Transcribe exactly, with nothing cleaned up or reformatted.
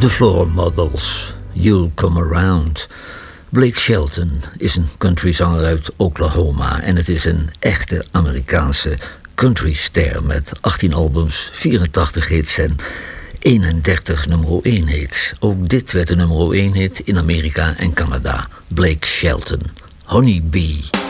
The Floor Models, You'll Come Around. Blake Shelton is een countryzanger uit Oklahoma en het is een echte Amerikaanse countryster met achttien albums, vierentachtig hits en eenendertig nummer één hits. Ook dit werd een nummer één hit in Amerika en Canada. Blake Shelton, Honey Bee.